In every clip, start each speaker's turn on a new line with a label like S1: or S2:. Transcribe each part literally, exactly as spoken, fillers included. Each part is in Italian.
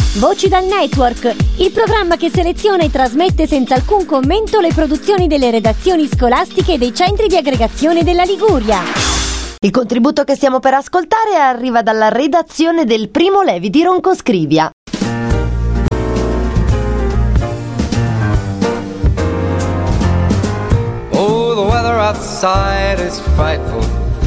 S1: Voci dal Network, il programma che seleziona e trasmette senza alcun commento le produzioni delle redazioni scolastiche e dei centri di aggregazione della Liguria.
S2: Il contributo che stiamo per ascoltare arriva dalla redazione del Primo Levi di Roncoscrivia.
S3: Oh, the weather outside is frightful.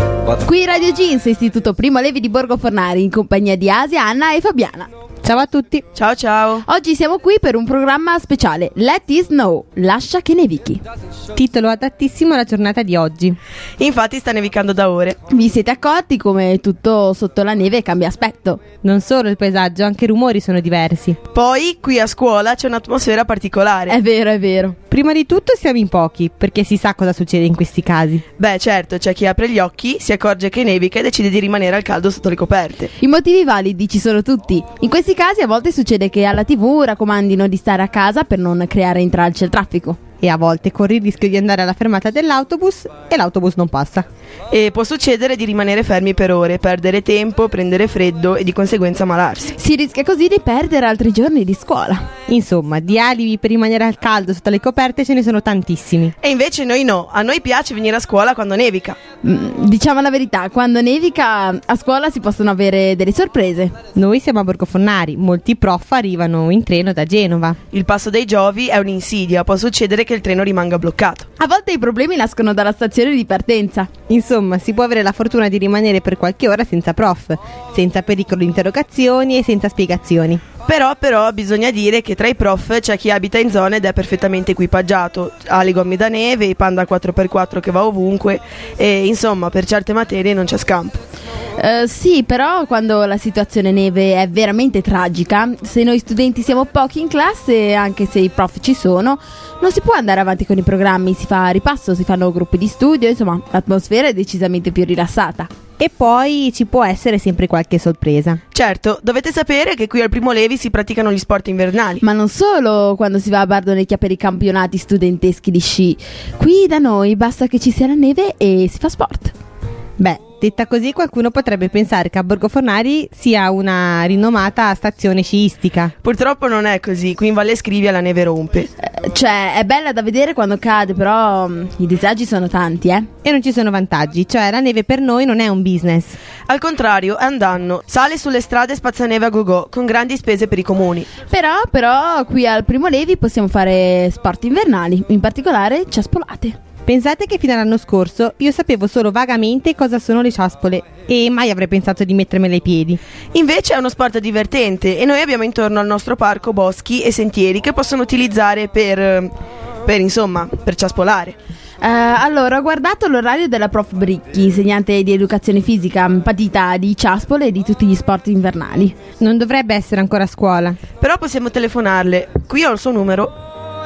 S4: Qui Radio Jeans, Istituto Primo Levi di Borgo Fornari, in compagnia di Asia, Anna e Fabiana.
S5: Ciao a tutti.
S6: Ciao ciao.
S4: Oggi siamo qui per un programma speciale, Let It Snow, lascia che nevichi.
S5: Titolo adattissimo alla giornata di oggi.
S6: Infatti sta nevicando da ore.
S4: Vi siete accorti come tutto sotto la neve cambia aspetto?
S5: Non solo il paesaggio, anche i rumori sono diversi.
S6: Poi qui a scuola c'è un'atmosfera particolare.
S4: È vero, è vero.
S5: Prima di tutto siamo in pochi, perché si sa cosa succede in questi casi.
S6: Beh certo, c'è chi apre gli occhi, si accorge che nevica e decide di rimanere al caldo sotto le coperte.
S4: I motivi validi ci sono tutti. In questi casi a volte succede che alla tivù raccomandino di stare a casa per non creare intralci al traffico.
S5: E a volte corri il rischio di andare alla fermata dell'autobus e l'autobus non passa.
S6: E può succedere di rimanere fermi per ore, perdere tempo, prendere freddo e di conseguenza ammalarsi.
S4: Si rischia così di perdere altri giorni di scuola.
S5: Insomma, di alibi per rimanere al caldo sotto le coperte ce ne sono tantissimi.
S6: E invece noi no, a noi piace venire a scuola quando nevica.
S4: Mm, diciamo la verità, quando nevica a scuola si possono avere delle sorprese.
S5: Noi siamo a Borgo Fornari, molti prof arrivano in treno da Genova.
S6: Il passo dei Giovi è un'insidia, può succedere che il treno rimanga bloccato.
S4: A volte i problemi nascono dalla stazione di partenza.
S5: Insomma, si può avere la fortuna di rimanere per qualche ora senza prof, senza pericolo di interrogazioni e senza spiegazioni.
S6: Però, però, bisogna dire che tra i prof c'è chi abita in zone ed è perfettamente equipaggiato. Ha le gomme da neve, i Panda quattro per quattro che va ovunque e insomma per certe materie non c'è scampo.
S4: Uh, sì, però quando la situazione neve è veramente tragica, se noi studenti siamo pochi in classe, anche se i prof ci sono, non si può andare avanti con i programmi, si fa ripasso, si fanno gruppi di studio, insomma l'atmosfera è decisamente più rilassata.
S5: E poi ci può essere sempre qualche sorpresa.
S6: Certo, dovete sapere che qui al Primo Levi si praticano gli sport invernali.
S4: Ma non solo quando si va a Bardonecchia per i campionati studenteschi di sci. Qui da noi basta che ci sia la neve e si fa sport.
S5: Beh, detta così qualcuno potrebbe pensare che a Borgo Fornari sia una rinomata stazione sciistica.
S6: Purtroppo non è così, qui in Valle Scrivia la neve rompe.
S4: Eh, cioè, è bella da vedere quando cade, però mh, i disagi sono tanti, eh.
S5: E non ci sono vantaggi, cioè la neve per noi non è un business.
S6: Al contrario, è un danno. Sale sulle strade e spazza neve a go-go, con grandi spese per i comuni.
S4: Però, però, qui al Primo Levi possiamo fare sport invernali, in particolare ciaspolate.
S5: Pensate che fino all'anno scorso io sapevo solo vagamente cosa sono le ciaspole e mai avrei pensato di mettermele ai piedi.
S6: Invece è uno sport divertente e noi abbiamo intorno al nostro parco boschi e sentieri che possono utilizzare per, per insomma, per ciaspolare.
S4: Uh, allora, ho guardato l'orario della prof Bricchi, insegnante di educazione fisica, patita di ciaspole e di tutti gli sport invernali.
S5: Non dovrebbe essere ancora a scuola.
S6: Però possiamo telefonarle. Qui ho il suo numero.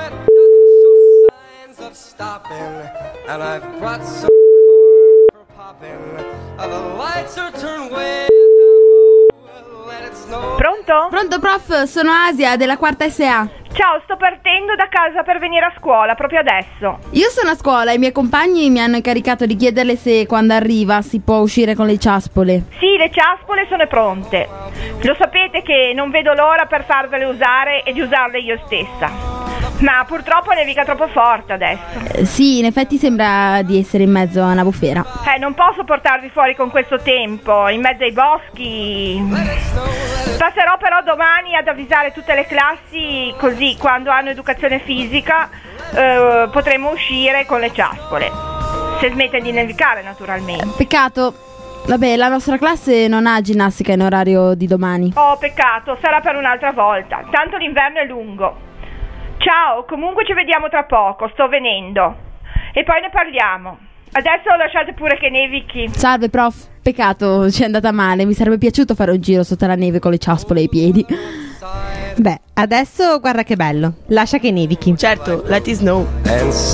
S3: Stopping, and I've brought some for popping. Uh, the lights are turned way down. Let it snow.
S7: Pronto?
S4: Pronto prof, sono Asia della quarta S A.
S7: Ciao, sto partendo da casa per venire a scuola proprio adesso.
S4: Io sono a scuola e i miei compagni mi hanno incaricato di chiederle se quando arriva si può uscire con le ciaspole.
S7: Sì, le ciaspole sono pronte. Lo sapete che non vedo l'ora per farvele usare e di usarle io stessa. Ma purtroppo nevica troppo forte adesso.
S4: Eh, sì, in effetti sembra di essere in mezzo a una bufera.
S7: Eh, non posso portarvi fuori con questo tempo, in mezzo ai boschi. Passerò però domani ad avvisare tutte le classi, così quando hanno educazione fisica eh, potremo uscire con le ciaspole. Se smette di nevicare, naturalmente.
S4: Eh, peccato. Vabbè, la nostra classe non ha ginnastica in orario di domani.
S7: Oh, peccato, sarà per un'altra volta. Tanto l'inverno è lungo. Ciao, comunque ci vediamo tra poco, sto venendo. E poi ne parliamo. Adesso lasciate pure che nevichi.
S4: Salve prof, peccato, ci è andata male. Mi sarebbe piaciuto fare un giro sotto la neve con le ciaspole ai piedi.
S5: Beh, adesso guarda che bello. Lascia che nevichi.
S6: Certo, let it snow.
S3: And